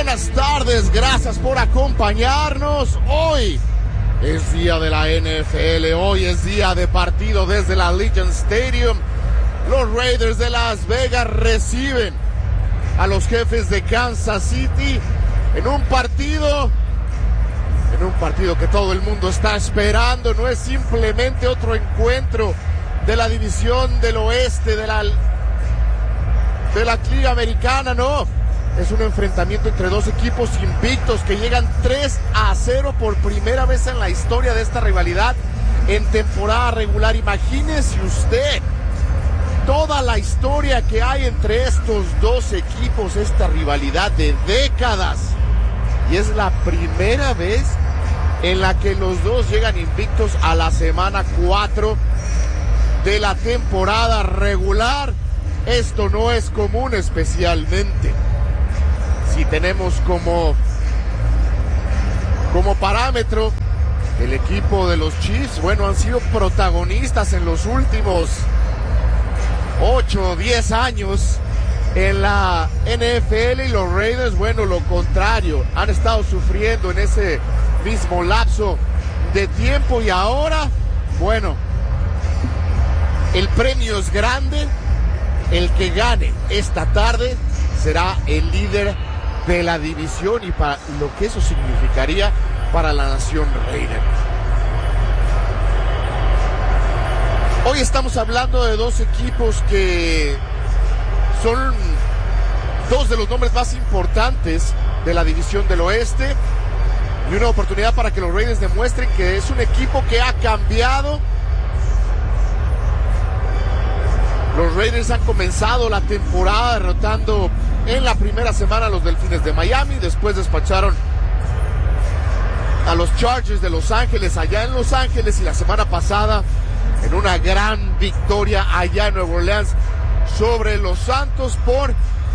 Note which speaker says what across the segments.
Speaker 1: buenas tardes, gracias por acompañarnos. Hoy es día de la NFL, hoy es día de partido desde la Allegiant Stadium. Los Raiders de Las Vegas reciben a los Jefes de Kansas City en un partido que todo el mundo está esperando. No es simplemente otro encuentro de la división del oeste de la Liga Americana, no. Es un enfrentamiento entre dos equipos invictos que llegan 3-0 por primera vez en la historia de esta rivalidad en temporada regular. Imagínese usted toda la historia que hay entre estos dos equipos, esta rivalidad de décadas. Y es la primera vez en la que los dos llegan invictos a la semana 4 de la temporada regular. Esto no es común, especialmente si tenemos como parámetro el equipo de los Chiefs. Bueno, han sido protagonistas en los últimos 8 o 10 años en la NFL, y los Raiders, bueno, lo contrario, han estado sufriendo en ese mismo lapso de tiempo. Y ahora, bueno, el premio es grande. El que gane esta tarde será el líder de la división, y para lo que eso significaría para la nación Raider. Hoy estamos hablando de dos equipos que son dos de los nombres más importantes de la división del oeste, y una oportunidad para que los Raiders demuestren que es un equipo que ha cambiado. Los Raiders han comenzado la temporada derrotando en la primera semana a los Delfines de Miami, después despacharon a los Chargers de Los Ángeles allá en Los Ángeles, y la semana pasada en una gran victoria allá en Nueva Orleans sobre los Santos por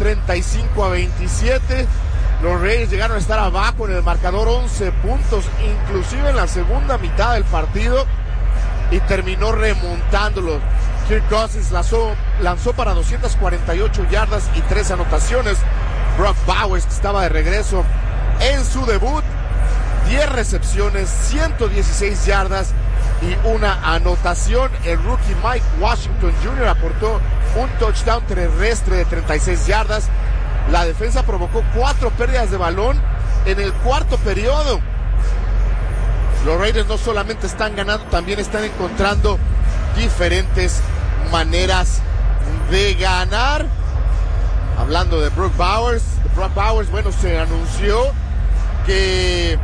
Speaker 1: 35-27. Los Raiders llegaron a estar abajo en el marcador 11 puntos, inclusive en la segunda mitad del partido, y terminó remontándolo. Kirk Cousins lanzó para 248 yardas y 3 anotaciones. Brock Bowers, que estaba de regreso en su debut, 10 recepciones, 116 yardas y una anotación. El rookie Mike Washington Jr. aportó un touchdown terrestre de 36 yardas. La defensa provocó 4 pérdidas de balón en el cuarto periodo. Los Raiders no solamente están ganando, también están encontrando diferentes maneras de ganar. Hablando de Brock Bowers, bueno, se anunció que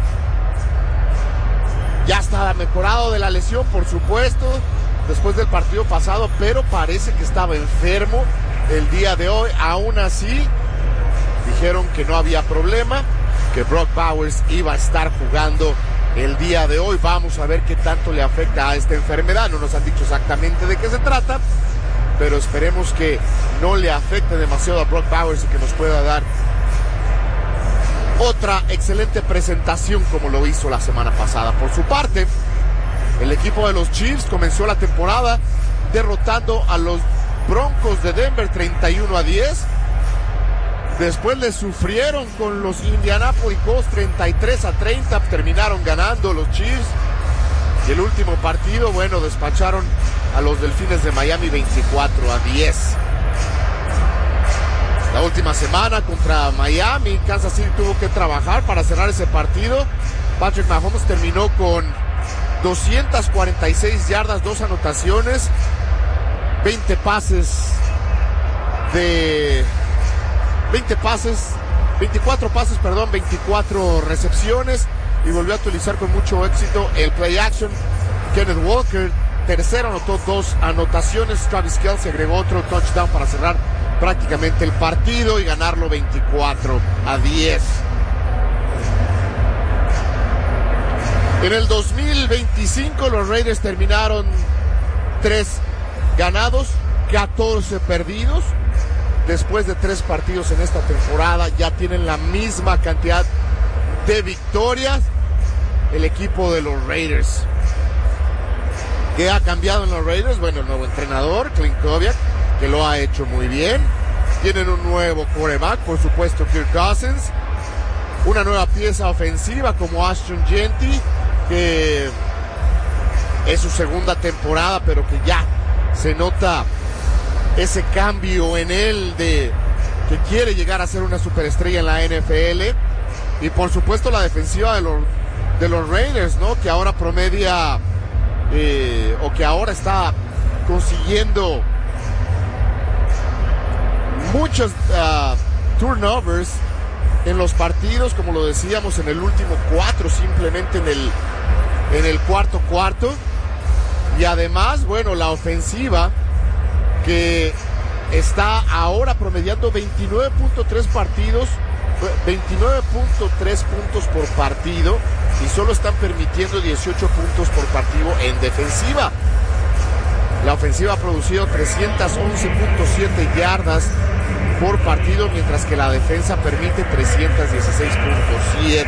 Speaker 1: ya está mejorado de la lesión, por supuesto, después del partido pasado, pero parece que estaba enfermo el día de hoy. Aún así, dijeron que no había problema, que Brock Bowers iba a estar jugando el día de hoy. Vamos a ver qué tanto le afecta a esta enfermedad. No nos han dicho exactamente de qué se trata, pero esperemos que no le afecte demasiado a Brock Bowers y que nos pueda dar otra excelente presentación como lo hizo la semana pasada. Por su parte, el equipo de los Chiefs comenzó la temporada derrotando a los Broncos de Denver 31-10. Después le sufrieron con los Indianapolis Colts 33-30, terminaron ganando los Chiefs. Y el último partido, bueno, despacharon a los Delfines de Miami 24-10. La última semana contra Miami, Kansas City tuvo que trabajar para cerrar ese partido. Patrick Mahomes terminó con 246 yardas, 2 anotaciones, 24 recepciones, y volvió a utilizar con mucho éxito el play action. Kenneth Walker, tercero, anotó 2 anotaciones. Travis Kelce agregó otro touchdown para cerrar prácticamente el partido y ganarlo 24-10. En el 2025 los Raiders terminaron 3 ganados, 14 perdidos. Después de 3 partidos en esta temporada, ya tienen la misma cantidad de victorias el equipo de los Raiders. ¿Qué ha cambiado en los Raiders? Bueno, el nuevo entrenador, Clint Kubiak, que lo ha hecho muy bien. Tienen un nuevo quarterback, por supuesto, Kirk Cousins. una nueva pieza ofensiva como Ashton Jeanty, que es su segunda temporada, pero que ya se nota ese cambio en él de que quiere llegar a ser una superestrella en la NFL. Y por supuesto la defensiva de los Raiders, ¿no? Que ahora promedia o que ahora está consiguiendo muchos turnovers en los partidos, como lo decíamos, en el último 4, simplemente en el cuarto. Y además, bueno, la ofensiva que está ahora promediando 29.3 puntos por partido, y solo están permitiendo 18 puntos por partido en defensiva. La ofensiva ha producido 311.7 yardas por partido, mientras que la defensa permite 316.7.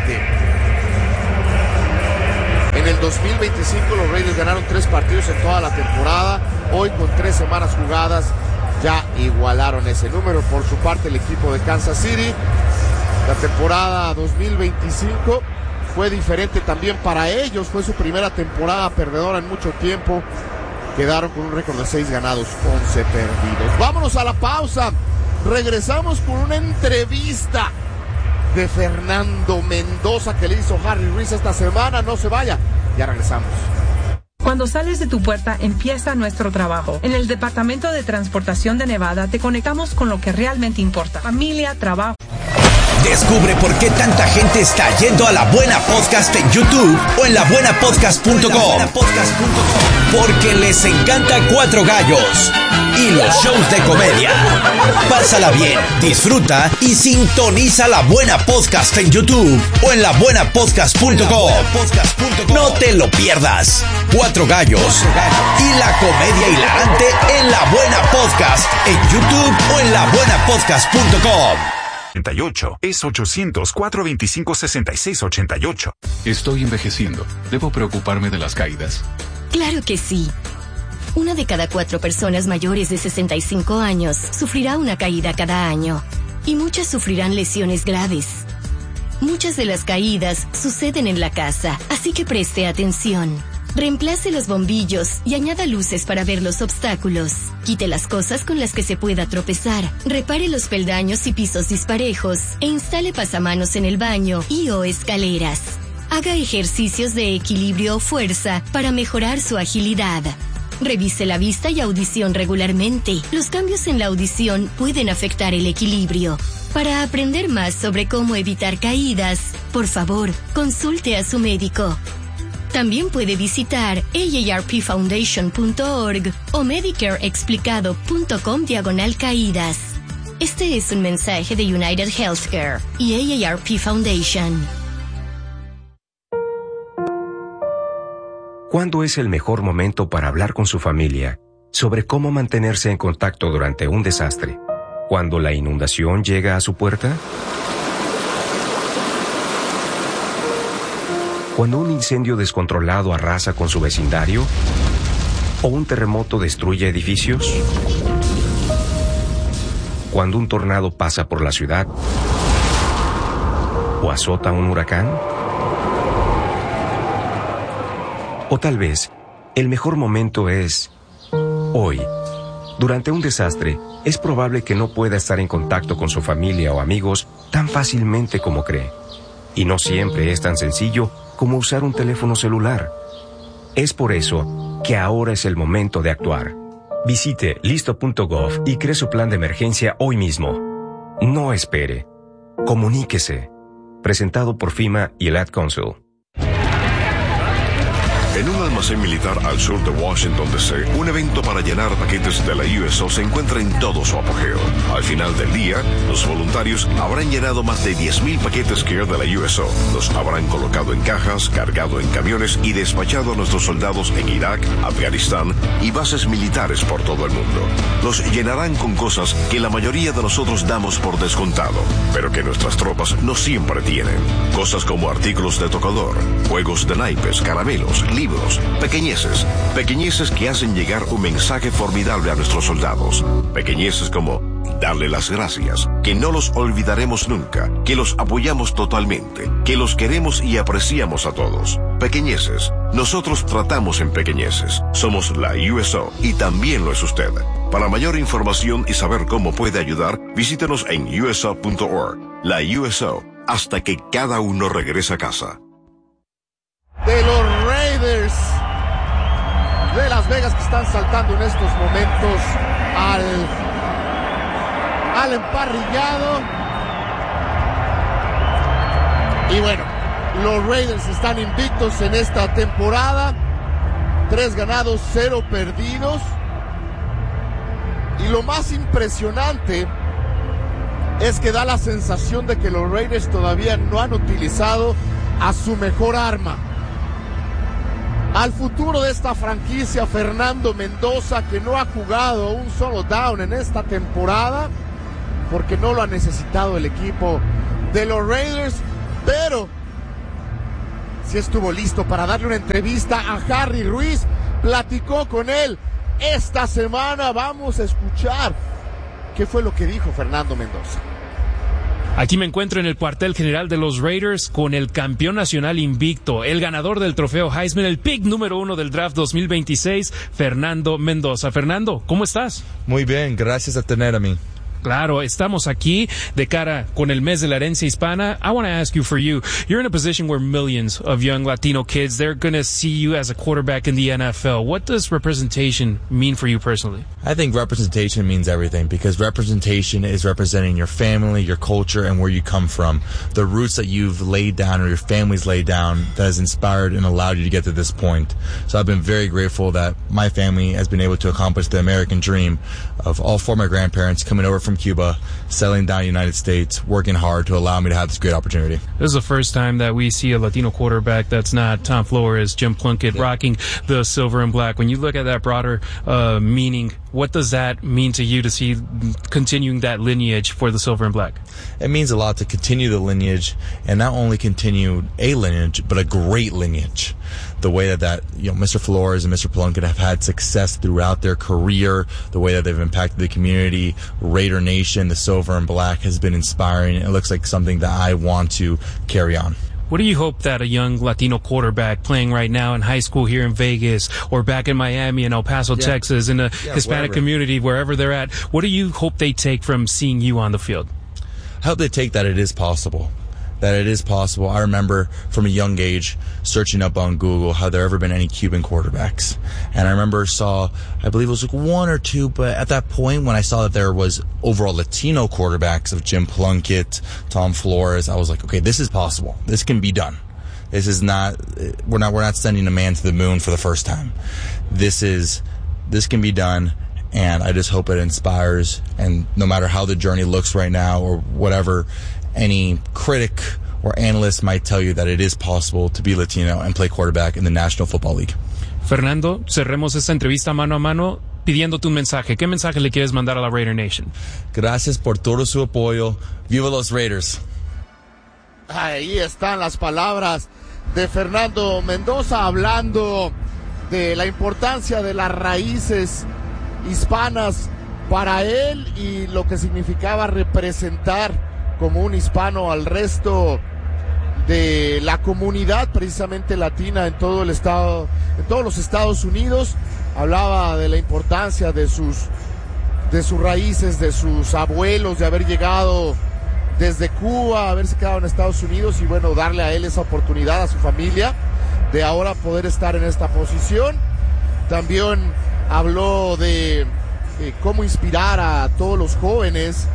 Speaker 1: En el 2025 los Raiders ganaron 3 partidos en toda la temporada. Hoy, con 3 semanas jugadas, ya igualaron ese número. Por su parte, el equipo de Kansas City, la temporada 2025 fue diferente también para ellos. Fue su primera temporada perdedora en mucho tiempo. Quedaron con un récord de 6 ganados, 11 perdidos. Vámonos a la pausa. Regresamos con una entrevista de Fernando Mendoza que le hizo Harry Reese esta semana. No se vaya, ya regresamos.
Speaker 2: Cuando sales de tu puerta, empieza nuestro trabajo. En el Departamento de Transportación de Nevada te conectamos con lo que realmente importa: familia, trabajo.
Speaker 3: Descubre por qué tanta gente está yendo a La Buena Podcast en YouTube o en labuenapodcast.com. Porque les encanta Cuatro Gallos y los shows de comedia. Pásala bien, disfruta y sintoniza La Buena Podcast en YouTube o en labuenapodcast.com. No te lo pierdas. Cuatro Gallos y la comedia hilarante en La Buena Podcast en YouTube o en labuenapodcast.com.
Speaker 4: Es 800-425-6688.
Speaker 5: Estoy envejeciendo. ¿Debo preocuparme de las caídas?
Speaker 6: Claro que sí. 1 de cada 4 personas mayores de 65 años sufrirá una caída cada año. Y muchas sufrirán lesiones graves. Muchas de las caídas suceden en la casa, así que preste atención. Reemplace los bombillos y añada luces para ver los obstáculos. Quite las cosas con las que se pueda tropezar. Repare los peldaños y pisos disparejos e instale pasamanos en el baño y o escaleras. Haga ejercicios de equilibrio o fuerza para mejorar su agilidad. Revise la vista y audición regularmente. Los cambios en la audición pueden afectar el equilibrio. Para aprender más sobre cómo evitar caídas, por favor, consulte a su médico. También puede visitar aarpfoundation.org o medicareexplicado.com/caídas. Este es un mensaje de United Healthcare y AARP Foundation.
Speaker 7: ¿Cuándo es el mejor momento para hablar con su familia sobre cómo mantenerse en contacto durante un desastre? ¿Cuando la inundación llega a su puerta? ¿Cuando un incendio descontrolado arrasa con su vecindario? ¿O un terremoto destruye edificios? ¿Cuando un tornado pasa por la ciudad? ¿O azota un huracán? O tal vez, el mejor momento es hoy. Durante un desastre, es probable que no pueda estar en contacto con su familia o amigos tan fácilmente como cree. Y no siempre es tan sencillo como usar un teléfono celular. Es por eso que ahora es el momento de actuar. Visite listo.gov y cree su plan de emergencia hoy mismo. No espere. Comuníquese. Presentado por FEMA y el Ad Council.
Speaker 8: En un almacén militar al sur de Washington, D.C., un evento para llenar paquetes de la USO se encuentra en todo su apogeo. Al final del día, los voluntarios habrán llenado más de 10,000 paquetes Care de la USO. Los habrán colocado en cajas, cargado en camiones y despachado a nuestros soldados en Irak, Afganistán y bases militares por todo el mundo. Los llenarán con cosas que la mayoría de nosotros damos por descontado, pero que nuestras tropas no siempre tienen. Cosas como artículos de tocador, juegos de naipes, caramelos, libros, pequeñeces que hacen llegar un mensaje formidable a nuestros soldados. Pequeñeces como darle las gracias, que no los olvidaremos nunca, que los apoyamos totalmente, que los queremos y apreciamos a todos. Pequeñeces. Nosotros tratamos en pequeñeces. Somos la USO y también lo es usted. Para mayor información y saber cómo puede ayudar, visítenos en uso.org. La USO, hasta que cada uno regrese a casa.
Speaker 1: De los Raiders de Las Vegas, que están saltando en estos momentos al emparrillado. Y bueno, los Raiders están invictos en esta temporada, 3 ganados, 0 perdidos. Y lo más impresionante es que da la sensación de que los Raiders todavía no han utilizado a su mejor arma. Al futuro de esta franquicia, Fernando Mendoza, que no ha jugado un solo down en esta temporada, porque no lo ha necesitado el equipo de los Raiders, pero sí estuvo listo para darle una entrevista a Harry Ruiz, platicó con él esta semana. Vamos a escuchar qué fue lo que dijo Fernando Mendoza.
Speaker 9: Aquí me encuentro en el cuartel general de los Raiders con el campeón nacional invicto, el ganador del trofeo Heisman, el pick número 1 del draft 2026, Fernando Mendoza. Fernando, ¿cómo estás?
Speaker 10: Muy bien, gracias a tener a mí.
Speaker 9: Claro, estamos aquí de cara con el mes de la herencia hispana. I want to ask you, you're in a position where millions of young Latino kids, they're going to see you as a quarterback in the NFL. What does representation mean for you personally?
Speaker 10: I think representation means everything, because representation is representing your family, your culture, and where you come from. The roots that you've laid down or your family's laid down that has inspired and allowed you to get to this point. So I've been very grateful that my family has been able to accomplish the American dream of all 4 of my grandparents coming over from Cuba, settling down in the United States, working hard to allow me to have this great opportunity.
Speaker 9: This is the first time that we see a Latino quarterback that's not Tom Flores, Jim Plunkett, rocking the silver and black. When you look at that broader meaning, what does that mean to you to see continuing that lineage for the silver and black?
Speaker 10: It means a lot to continue the lineage, and not only continue a lineage, but a great lineage. The way that Mr. Flores and Mr. Plunkett have had success throughout their career, the way that they've impacted the community, Raider Nation, the silver and black has been inspiring. It looks like something that I want to carry on.
Speaker 9: What do you hope that a young Latino quarterback playing right now in high school here in Vegas or back in Miami, in El Paso, Texas, in the Hispanic community, wherever they're at, what do you hope they take from seeing you on the field?
Speaker 10: I hope they take that it is possible. That it is possible. I remember from a young age searching up on Google, have there ever been any Cuban quarterbacks? And I remember I believe it was like 1 or 2, but at that point when I saw that there was overall Latino quarterbacks of Jim Plunkett, Tom Flores, I was like, okay, this is possible. This can be done. This is not, we're not sending a man to the moon for the first time. This can be done. And I just hope it inspires, and no matter how the journey looks right now or whatever, any critic or analyst might tell you that it is possible to be Latino and play quarterback in the National Football League.
Speaker 9: Fernando, cerremos esta entrevista mano a mano pidiéndote un mensaje. ¿Qué mensaje le quieres mandar a la Raider Nation?
Speaker 10: Gracias por todo su apoyo. ¡Viva los Raiders!
Speaker 1: Ahí están las palabras de Fernando Mendoza, hablando de la importancia de las raíces hispanas para él y lo que significaba representar como un hispano al resto de la comunidad precisamente latina en todo el estado, en todos los Estados Unidos. Hablaba de la importancia de sus raíces, de sus abuelos, de haber llegado desde Cuba, haberse quedado en Estados Unidos y bueno, darle a él esa oportunidad, a su familia, de ahora poder estar en esta posición. También habló de cómo inspirar a todos los jóvenes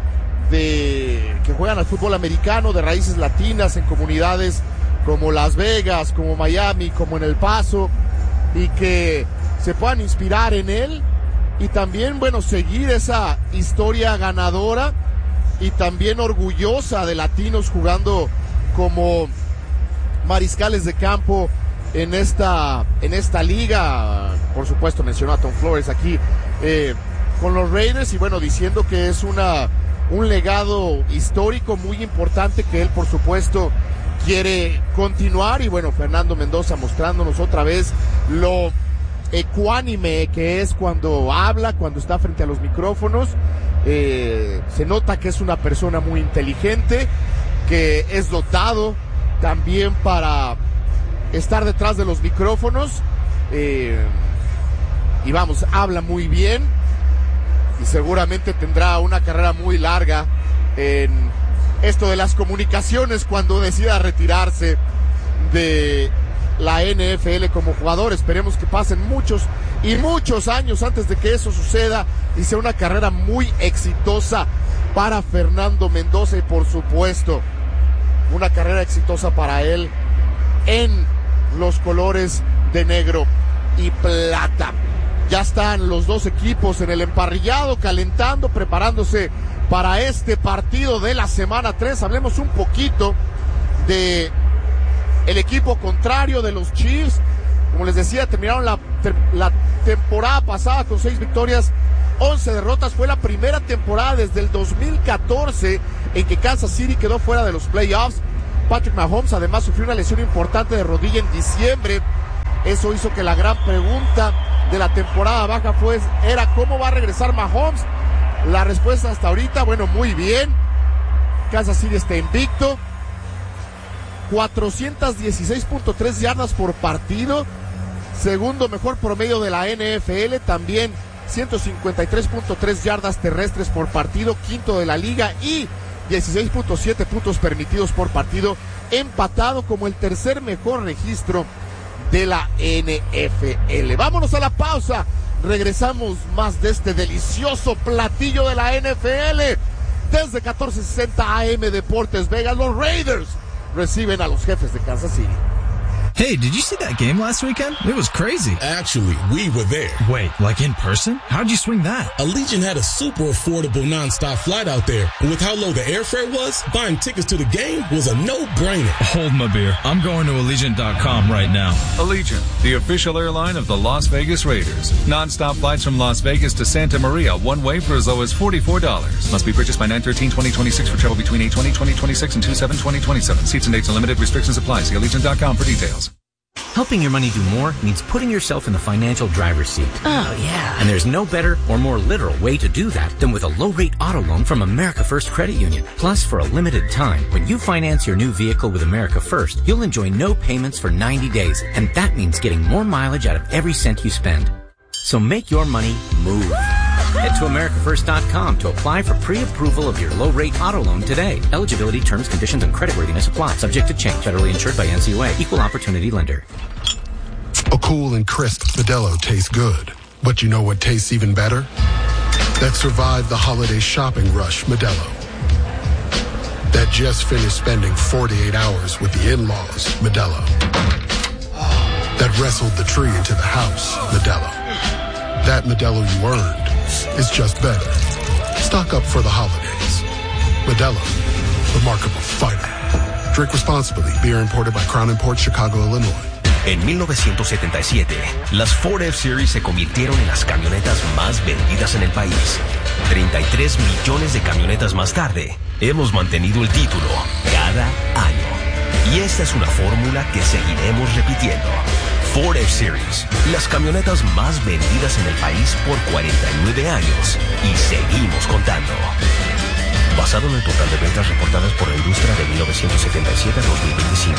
Speaker 1: que juegan al fútbol americano de raíces latinas en comunidades como Las Vegas, como Miami, como en El Paso, y que se puedan inspirar en él y también, bueno, seguir esa historia ganadora y también orgullosa de latinos jugando como mariscales de campo en esta liga. Por supuesto mencionó a Tom Flores aquí con los Raiders y bueno, diciendo que es un legado histórico muy importante que él por supuesto quiere continuar. Y bueno, Fernando Mendoza mostrándonos otra vez lo ecuánime que es cuando habla, cuando está frente a los micrófonos, Se nota que es una persona muy inteligente, que es dotado también para estar detrás de los micrófonos. Y vamos, habla muy bien y seguramente tendrá una carrera muy larga en esto de las comunicaciones cuando decida retirarse de la NFL como jugador. Esperemos que pasen muchos y muchos años antes de que eso suceda y sea una carrera muy exitosa para Fernando Mendoza y por supuesto una carrera exitosa para él en los colores de negro y plata. Ya están los dos equipos en el emparrillado, calentando, preparándose para este partido de la semana 3. Hablemos un poquito de el equipo contrario de los Chiefs. Como les decía, terminaron la temporada pasada con 6 victorias, 11 derrotas. Fue la primera temporada desde el 2014 en que Kansas City quedó fuera de los playoffs. Patrick Mahomes además sufrió una lesión importante de rodilla en diciembre. Eso hizo que la gran pregunta de la temporada baja era ¿cómo va a regresar Mahomes? La respuesta hasta ahorita, bueno, muy bien. Kansas City está invicto. 416.3 yardas por partido. Segundo mejor promedio de la NFL. También 153.3 yardas terrestres por partido. Quinto de la liga y 16.7 puntos permitidos por partido. Empatado como el tercer mejor registro de la NFL. Vámonos a la pausa. Regresamos más de este delicioso platillo de la NFL. Desde 1460 AM Deportes Vegas, los Raiders reciben a los Jefes de Kansas City.
Speaker 11: Hey, did you see that game last weekend? It was crazy.
Speaker 12: Actually, we were there.
Speaker 11: Wait, like in person? How'd you swing that?
Speaker 12: Allegiant had a super affordable nonstop flight out there. And with how low the airfare was, buying tickets to the game was a no-brainer.
Speaker 11: Hold my beer. I'm going to Allegiant.com right now.
Speaker 5: Allegiant, the official airline of the Las Vegas Raiders. Nonstop flights from Las Vegas to Santa Maria, one way for as low as $44. Must be purchased by 9/13/2026 for travel between 8/20/2026 and 2/7/2027. Seats and dates and limited restrictions apply. See Allegiant.com for details.
Speaker 13: Helping your money do more means putting yourself in the financial driver's seat.
Speaker 6: Oh, yeah.
Speaker 13: And there's no better or more literal way to do that than with a low-rate auto loan from America First Credit Union. Plus, for a limited time, when you finance your new vehicle with America First, you'll enjoy no payments for 90 days. And that means getting more mileage out of every cent you spend. So make your money move. Head to AmericaFirst.com to apply for pre-approval of your low-rate auto loan today. Eligibility, terms, conditions, and creditworthiness apply. Subject to change. Federally insured by NCUA. Equal Opportunity Lender.
Speaker 14: A cool and crisp Modelo tastes good. But you know what tastes even better? That survived the holiday shopping rush, Modelo. That just finished spending 48 hours with the in-laws, Modelo. That wrestled the tree into the house, Modelo. That Modelo you earned is just better. Stock up for the holidays. Modelo, remarkable fighter. Drink responsibly. Beer imported by Crown Imports, Chicago, Illinois.
Speaker 3: En 1977, las Ford F-Series se convirtieron en las camionetas más vendidas en el país. 33 millones de camionetas más tarde, hemos mantenido el título cada año. Y esta es una fórmula que seguiremos repitiendo. Ford F-Series, las camionetas más vendidas en el país por 49 años. Y seguimos contando. Basado en el total de ventas reportadas por la industria de 1977 a 2025.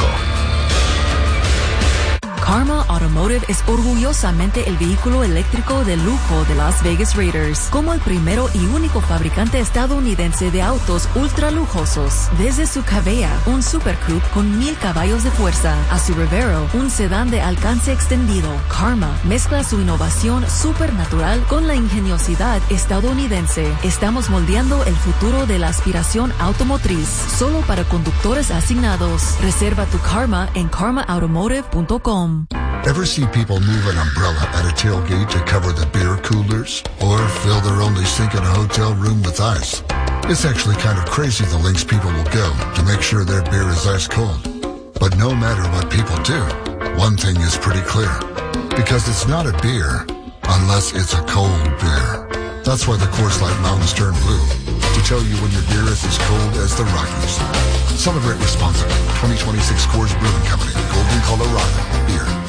Speaker 15: Karma Automotive es orgullosamente el vehículo eléctrico de lujo de Las Vegas Raiders, como el primero y único fabricante estadounidense de autos ultra lujosos. Desde su Cavea, un Super Coupe con 1000 caballos de fuerza, a su Revero, un sedán de alcance extendido, Karma mezcla su innovación supernatural con la ingeniosidad estadounidense. Estamos moldeando el futuro de la aspiración automotriz, solo para conductores asignados. Reserva tu Karma en karmaautomotive.com.
Speaker 16: Ever see people move an umbrella at a tailgate to cover the beer coolers? Or fill their only sink in a hotel room with ice? It's actually kind of crazy the lengths people will go to make sure their beer is ice cold. But no matter what people do, one thing is pretty clear. Because it's not a beer unless it's a cold beer. That's why the Coors Light Mountains turn blue. To tell you when your beer is as cold as the Rockies. Celebrate responsibly. 2026 Coors Brewing Company, Golden, Colorado. Beer.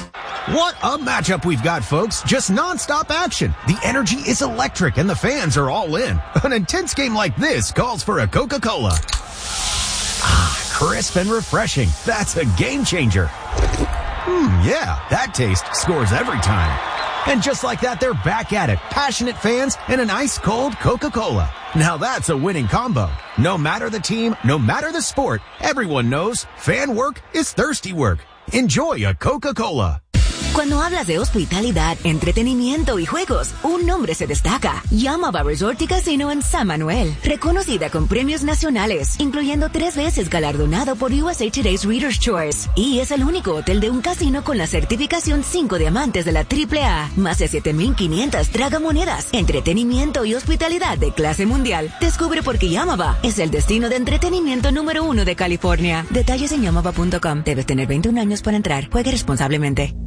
Speaker 17: What a matchup we've got, folks. Just non-stop action. The energy is electric and the fans are all in. An intense game like this calls for a Coca-Cola. Ah, crisp and refreshing. That's a game changer. Yeah, that taste scores every time. And just like that, they're back at it. Passionate fans and an ice-cold Coca-Cola. Now that's a winning combo. No matter the team, no matter the sport, everyone knows fan work is thirsty work. Enjoy a Coca-Cola.
Speaker 18: Cuando hablas de hospitalidad, entretenimiento y juegos, un nombre se destaca. Yamava Resort y Casino en San Manuel. Reconocida con premios nacionales, incluyendo 3 veces galardonado por USA Today's Reader's Choice. Y es el único hotel de un casino con la certificación 5 diamantes de la AAA. Más de 7,500 tragamonedas, entretenimiento y hospitalidad de clase mundial. Descubre por qué Yamava es el destino de entretenimiento número 1 de California. Detalles en yamava.com. Debes tener 21 años para entrar. Juegue responsablemente.